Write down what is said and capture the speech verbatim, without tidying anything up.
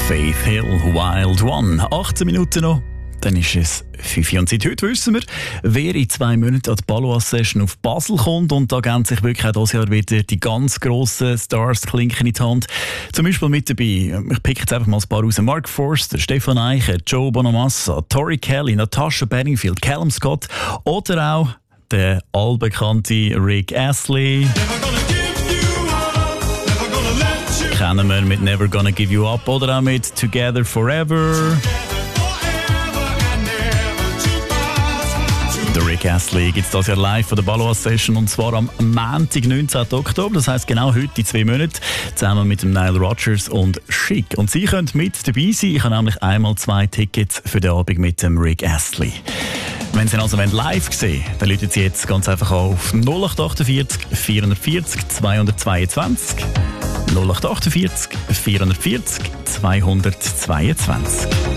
Faith Hill, Wild One. achtzehn Minuten noch, dann ist es fünf Uhr. Und seit heute wissen wir, wer in zwei Monaten an die Palois-Session auf Basel kommt. Und da geben sich wirklich auch dieses Jahr wieder die ganz grossen Stars Klinken in die Hand. Zum Beispiel mit dabei, ich pick jetzt einfach mal ein paar raus: Mark Forster, Stefan Eicher, Joe Bonamassa, Tori Kelly, Natasha Bedingfield, Callum Scott oder auch der allbekannte Rick Astley. Kennen wir mit Never Gonna Give You Up oder auch mit Together Forever. Der Rick Astley gibt es das Jahr live von der Palois Session, und zwar am Montag, neunzehnten Oktober, das heisst genau heute, in zwei Monaten, zusammen mit dem Nile Rodgers und Chic. Und Sie können mit dabei sein. Ich habe nämlich einmal zwei Tickets für den Abend mit dem Rick Astley. Wenn Sie ihn also live sehen wollen, dann rufen Sie jetzt ganz einfach auf null acht achtundvierzig, vierhundertvierzig, zweihundertzweiundzwanzig. null acht achtundvierzig, vierhundertvierzig, zweihundertzweiundzwanzig.